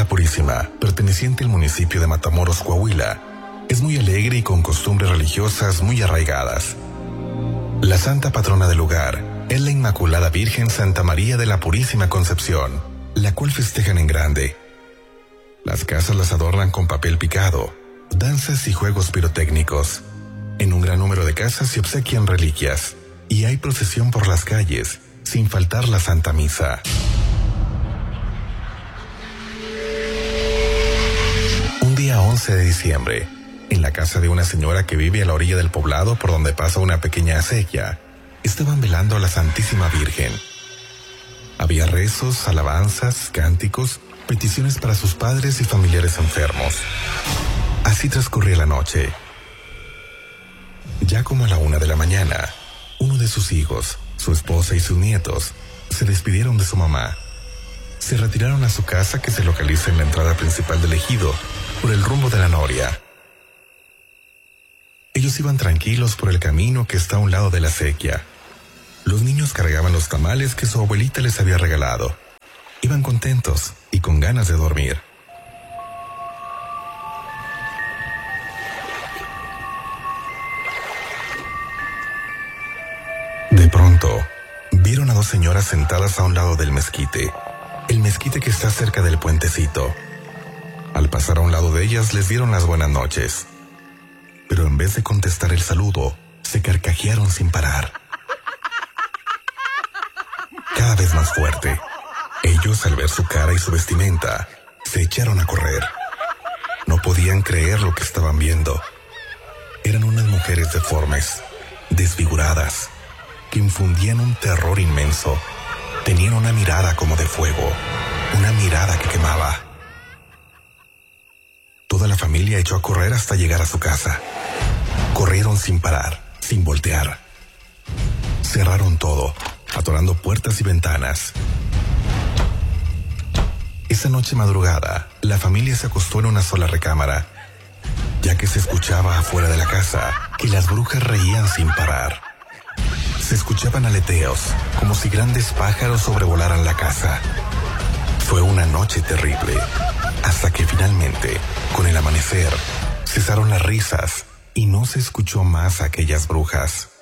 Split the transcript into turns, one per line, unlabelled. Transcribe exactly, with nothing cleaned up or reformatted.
la Purísima, perteneciente al municipio de Matamoros, Coahuila, es muy alegre y con costumbres religiosas muy arraigadas. La santa patrona del lugar es la Inmaculada Virgen Santa María de la Purísima Concepción, la cual festejan en grande. Las casas las adornan con papel picado, danzas y juegos pirotécnicos. En un gran número de casas se obsequian reliquias y hay procesión por las calles, sin faltar la Santa Misa. Un día once de diciembre, en la casa de una señora que vive a la orilla del poblado por donde pasa una pequeña acequia, estaban velando a la Santísima Virgen. Había rezos, alabanzas, cánticos, peticiones para sus padres y familiares enfermos. Así transcurría la noche. Ya como a la una de la mañana, uno de sus hijos, su esposa y sus nietos se despidieron de su mamá. Se retiraron a su casa, que se localiza en la entrada principal del ejido, por el rumbo de la Noria. Ellos iban tranquilos por el camino que está a un lado de la acequia. Los niños cargaban los tamales que su abuelita les había regalado. Iban contentos y con ganas de dormir. De pronto, vieron a dos señoras sentadas a un lado del mezquite, el mezquite que está cerca del puentecito. Al pasar a un lado de ellas les dieron las buenas noches, pero en vez de contestar el saludo, se carcajearon sin parar. Cada vez más fuerte. Ellos, al ver su cara y su vestimenta, se echaron a correr. No podían creer lo que estaban viendo. Eran unas mujeres deformes, desfiguradas, que infundían un terror inmenso. Tenían una mirada como de fuego, una mirada que quemaba. Toda la familia echó a correr hasta llegar a su casa. Corrieron sin parar, sin voltear. Cerraron todo, atorando puertas y ventanas. Esa noche madrugada, la familia se acostó en una sola recámara, ya que se escuchaba afuera de la casa que las brujas reían sin parar. Se escuchaban aleteos, como si grandes pájaros sobrevolaran la casa. Fue una noche terrible, hasta que finalmente, con el amanecer, cesaron las risas y no se escuchó más a aquellas brujas.